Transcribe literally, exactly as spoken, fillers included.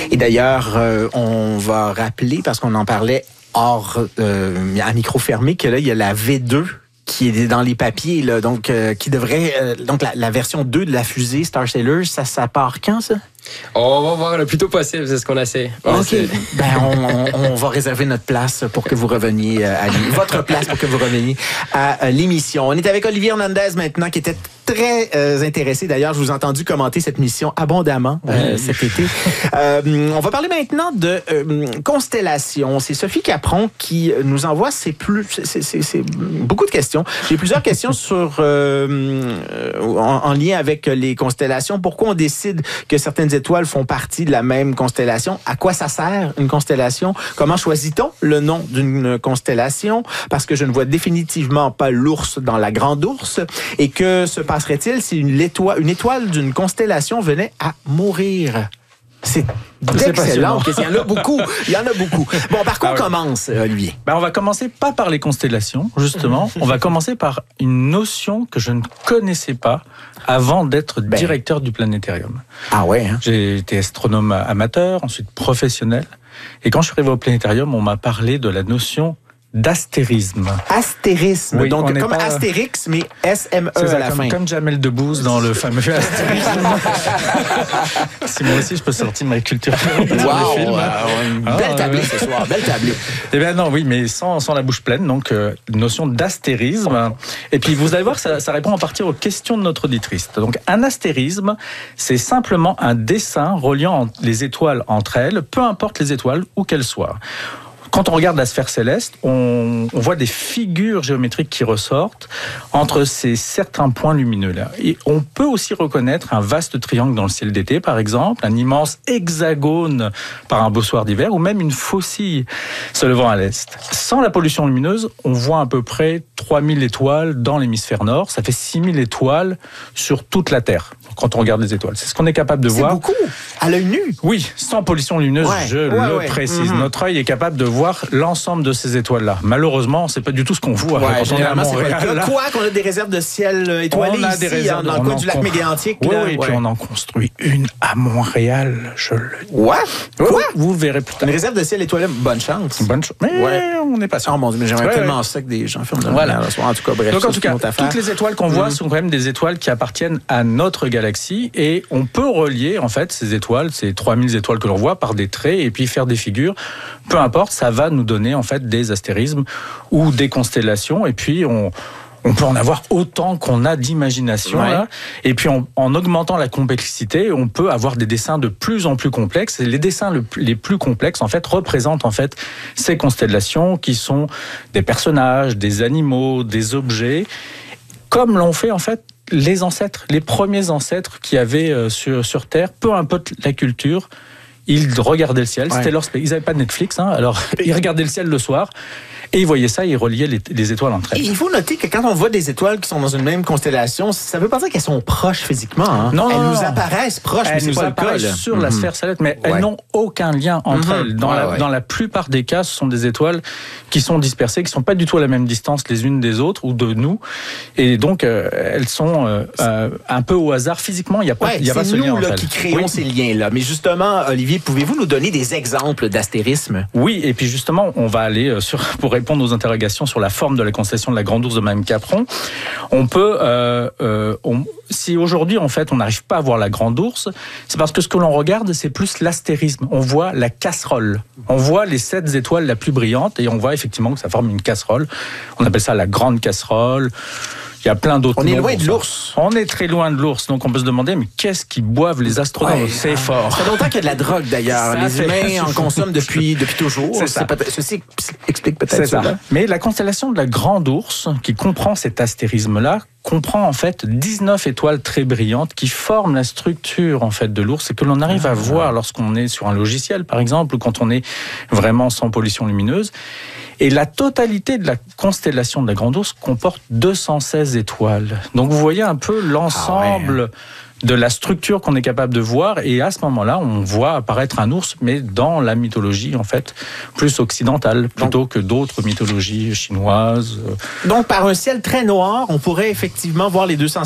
Et d'ailleurs, euh, on va rappeler, parce qu'on en parlait hors, euh, à micro fermé, que là, il y a la V deux qui est dans les papiers, là, donc euh, qui devrait... Euh, donc la, la version deux de la fusée Star Sailor, ça, ça part quand, ça? On va voir le plus tôt possible, c'est ce qu'on essaie. On OK. Essaie. Ben, on, on, on va réserver notre place pour que vous reveniez à votre place pour que vous reveniez à l'émission. On est avec Olivier Hernandez maintenant, qui était très euh, intéressé. D'ailleurs, je vous ai entendu commenter cette mission abondamment euh, oui. cet été. Euh, on va parler maintenant de euh, constellations. C'est Sophie Capron qui nous envoie c'est plus, c'est, c'est, c'est beaucoup de questions. J'ai plusieurs questions sur euh, en, en lien avec les constellations. Pourquoi on décide que certaines étoiles font partie de la même constellation? À quoi ça sert une constellation? Comment choisit-on le nom d'une constellation? Parce que je ne vois définitivement pas l'ours dans la grande ours. Et que se passerait-il si une étoile, une étoile d'une constellation venait à mourir? C'est excellent. Il y en a beaucoup. Il y en a beaucoup. Bon, par quoi ah, on oui. commence, Olivier? Ben, on va commencer pas par les constellations, justement. On va commencer par une notion que je ne connaissais pas avant d'être ben. directeur du planétarium. Ah ouais? Hein? J'ai été astronome amateur, ensuite professionnel. Et quand je suis arrivé au planétarium, on m'a parlé de la notion d'astérisme. Astérisme, oui, donc comme pas... Astérix, mais S M E à la comme, fin. Comme Jamel Debbouze dans le fameux Astérisme. Si moi aussi je peux sortir ma culture. Wow, film, wow. Ah, belle tablée ce soir, belle tablée. Eh bien non, oui, mais sans, sans la bouche pleine, donc euh, notion d'astérisme. Et puis vous allez voir, ça, ça répond en partie aux questions de notre auditrice. Donc un astérisme, c'est simplement un dessin reliant les étoiles entre elles, peu importe les étoiles où qu'elles soient. Quand on regarde la sphère céleste, on, on voit des figures géométriques qui ressortent entre ces certains points lumineux-là. Et on peut aussi reconnaître un vaste triangle dans le ciel d'été, par exemple, un immense hexagone par un beau soir d'hiver, ou même une faucille se levant à l'est. Sans la pollution lumineuse, on voit à peu près trois mille étoiles dans l'hémisphère nord. Ça fait six mille étoiles sur toute la Terre, quand on regarde les étoiles. C'est ce qu'on est capable de C'est voir. C'est beaucoup, à l'œil nu. Oui, sans pollution lumineuse, ouais, je ouais, le ouais. précise. Mm-hmm. Notre œil est capable de voir l'ensemble de ces étoiles-là. Malheureusement, c'est pas du tout ce qu'on voit. Ouais, quand on est à Montréal. Quoi qu'on a des réserves de ciel étoilées on a ici, des réserves, dans le coin du lac Mégantic. Oui, oui, et puis on en construit une à Montréal, je le dis. What? Quoi? Vous verrez plus tard. Une réserve de ciel étoilé, bonne chance. Bonne chance. Mais ouais. on n'est pas sûr. Oh mon Dieu, mais j'aimerais ouais, tellement ouais. ça que des gens filment de voilà. la soir. En tout cas, bref. Donc en tout cas, toutes les étoiles qu'on voit mmh. sont quand même des étoiles qui appartiennent à notre galaxie et on peut relier en fait ces étoiles, ces trois mille étoiles que l'on voit par des traits et puis faire des figures. Peu importe, ça va nous donner en fait des astérismes ou des constellations et puis on on peut en avoir autant qu'on a d'imagination ouais. là. Et puis en, en augmentant la complexité, on peut avoir des dessins de plus en plus complexes. Et les dessins le, les plus complexes en fait représentent en fait ces constellations qui sont des personnages, des animaux, des objets, comme l'ont fait en fait les ancêtres, les premiers ancêtres qui avaient euh, sur sur Terre, peu importe la culture. Ils regardaient le ciel, ouais. c'était leur spectacle. Ils n'avaient pas de Netflix, hein, alors ils regardaient le ciel le soir et ils voyaient ça et ils reliaient les, les étoiles entre elles. Et il faut noter que quand on voit des étoiles qui sont dans une même constellation, ça ne veut pas dire qu'elles sont proches physiquement. Hein? Non, elles non, nous non. apparaissent proches, elles mais c'est nous pas apparaissent le cas, sur mm-hmm. la sphère céleste, mais ouais. elles n'ont aucun lien entre mm-hmm. elles. Dans, ouais, la, ouais. dans la plupart des cas, ce sont des étoiles qui sont dispersées, qui ne sont pas du tout à la même distance les unes des autres ou de nous. Et donc, euh, elles sont euh, euh, un peu au hasard. Physiquement, il n'y a pas, ouais, y a pas ce lien. C'est nous là, qui créons oui. ces liens-là. Mais justement, Olivier, pouvez-vous nous donner des exemples d'astérisme? Oui, et puis justement, on va aller sur, pour répondre aux interrogations sur la forme de la constellation de la Grande Ourse de Mme Capron. On peut, euh, euh, on, si aujourd'hui en fait on n'arrive pas à voir la Grande Ourse, c'est parce que ce que l'on regarde, c'est plus l'astérisme. On voit la casserole. On voit les sept étoiles la plus brillantes et on voit effectivement que ça forme une casserole. On appelle ça la grande casserole. Il y a plein d'autres. On est loin de l'ours. On est très loin de l'ours, donc on peut se demander mais qu'est-ce qu'ils boivent les astronautes? Ouais, c'est fort. Ça fait longtemps qu'il y a de la drogue d'ailleurs. Ça les fait... humains en consomment depuis depuis toujours. C'est ça. Ceci explique peut-être c'est ça. ça. Mais la constellation de la Grande Ourse, qui comprend cet astérisme-là, comprend en fait dix-neuf étoiles très brillantes qui forment la structure en fait de l'ours et que l'on arrive à voir lorsqu'on est sur un logiciel par exemple ou quand on est vraiment sans pollution lumineuse. Et la totalité de la constellation de la Grande Ourse comporte deux cent seize étoiles. Donc vous voyez un peu l'ensemble ah ouais. de la structure qu'on est capable de voir. Et à ce moment-là, on voit apparaître un ours, mais dans la mythologie en fait plus occidentale, plutôt Donc, que d'autres mythologies chinoises. Donc par un ciel très noir, on pourrait effectivement voir les deux cent